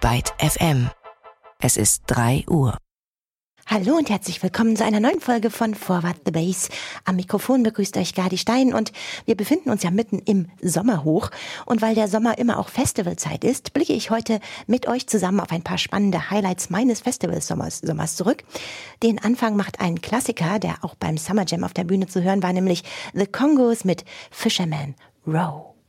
Byte FM. Es ist 3 Uhr. Hallo und herzlich willkommen zu einer neuen Folge von Forward the Bass. Am Mikrofon begrüßt euch Gadi Stein und wir befinden uns ja mitten im Sommerhoch. Und weil der Sommer immer auch Festivalzeit ist, blicke ich heute mit euch zusammen auf ein paar spannende Highlights meines Festivalsommers zurück. Den Anfang macht ein Klassiker, der auch beim Summer Jam auf der Bühne zu hören war, nämlich The Congos mit Fisherman Row.